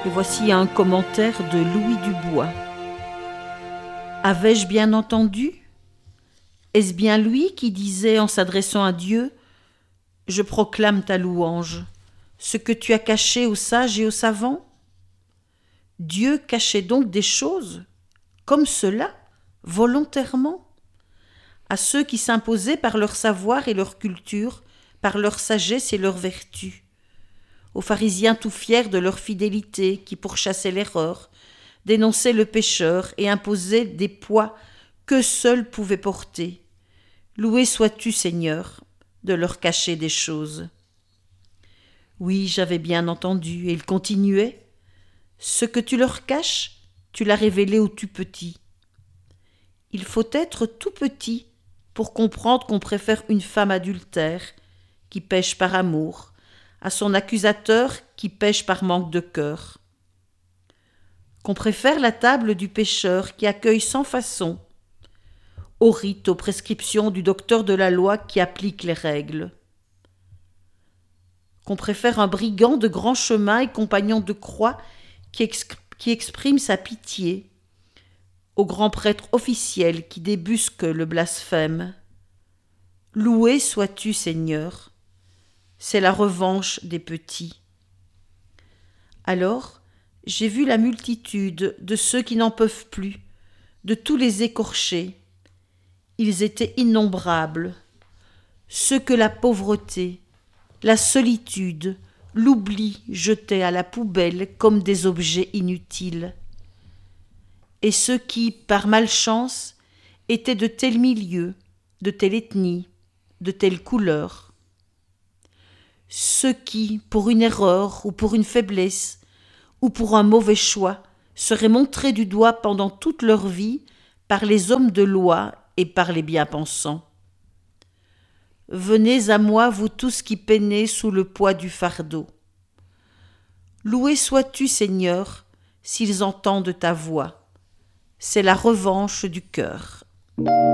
Et voici un commentaire de Louis Dubois. Avais-je bien entendu ? Est-ce bien lui qui disait en s'adressant à Dieu : « Je proclame ta louange, ce que tu as caché aux sages et aux savants » ? Dieu cachait donc des choses, comme cela, volontairement, à ceux qui s'imposaient par leur savoir et leur culture, par leur sagesse et leur vertu, aux pharisiens tout fiers de leur fidélité qui pourchassaient l'erreur, dénonçaient le pécheur et imposaient des poids qu'eux seuls pouvaient porter. Loué sois-tu, Seigneur, de leur cacher des choses. Oui, j'avais bien entendu, et il continuait. Ce que tu leur caches, tu l'as révélé au tout petit. Il faut être tout petit pour comprendre qu'on préfère une femme adultère qui pêche par amour à son accusateur qui pêche par manque de cœur. Qu'on préfère la table du pécheur qui accueille sans façon au rite, aux prescriptions du docteur de la loi qui applique les règles. Qu'on préfère un brigand de grand chemin et compagnon de croix qui exprime sa pitié au grand prêtre officiel qui débusque le blasphème. Loué sois-tu, Seigneur, c'est la revanche des petits. Alors, j'ai vu la multitude de ceux qui n'en peuvent plus, de tous les écorchés. Ils étaient innombrables, ceux que la pauvreté, la solitude, l'oubli jetaient à la poubelle comme des objets inutiles. Et ceux qui, par malchance, étaient de tel milieu, de telle ethnie, de telle couleur. Ceux qui, pour une erreur ou pour une faiblesse, ou pour un mauvais choix, seraient montrés du doigt pendant toute leur vie par les hommes de loi et par les bien-pensants. Venez à moi, vous tous qui peinez sous le poids du fardeau. Loué sois-tu, Seigneur, s'ils entendent ta voix. C'est la revanche du cœur.